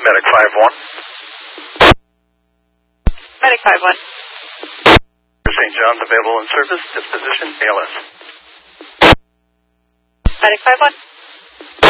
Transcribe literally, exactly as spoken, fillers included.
Medic five one. Medic five one. Saint John's available in service. Disposition A L S. Medic five one.